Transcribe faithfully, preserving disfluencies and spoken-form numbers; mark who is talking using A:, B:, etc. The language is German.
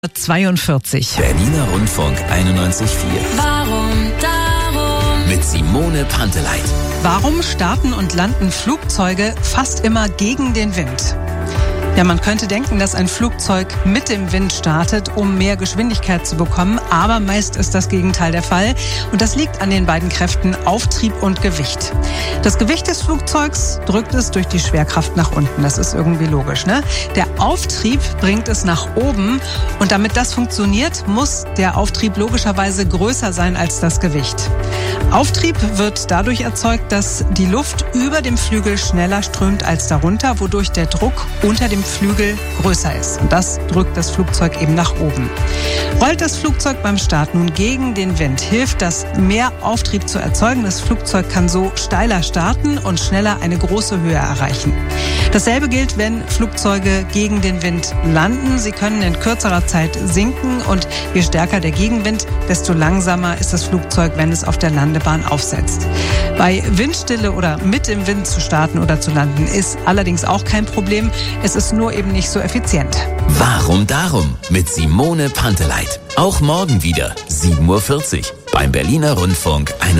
A: zweiundvierzig.
B: Berliner Rundfunk einundneunzig Komma vier.
C: Warum darum?
B: Mit Simone Panteleit.
A: Warum starten und landen Flugzeuge fast immer gegen den Wind? Ja, man könnte denken, dass ein Flugzeug mit dem Wind startet, um mehr Geschwindigkeit zu bekommen, aber meist ist das Gegenteil der Fall. Und das liegt an den beiden Kräften Auftrieb und Gewicht. Das Gewicht des Flugzeugs drückt es durch die Schwerkraft nach unten. Das ist irgendwie logisch, ne? Der Auftrieb bringt es nach oben und damit das funktioniert, muss der Auftrieb logischerweise größer sein als das Gewicht. Auftrieb wird dadurch erzeugt, dass die Luft über dem Flügel schneller strömt als darunter, wodurch der Druck unter dem Flügel größer ist. Und das drückt das Flugzeug eben nach oben. Rollt das Flugzeug beim Start nun gegen den Wind, hilft das, mehr Auftrieb zu erzeugen. Das Flugzeug kann so steiler starten und schneller eine große Höhe erreichen. Dasselbe gilt, wenn Flugzeuge gegen den Wind landen. Sie können in kürzerer Zeit sinken und je stärker der Gegenwind, desto langsamer ist das Flugzeug, wenn es auf der Landebahn aufsetzt. Bei Windstille oder mit dem Wind zu starten oder zu landen ist allerdings auch kein Problem. Es ist nur eben nicht so effizient.
B: Warum darum? Mit Simone Panteleit. Auch morgen wieder sieben Uhr vierzig beim Berliner Rundfunk einundneunzig.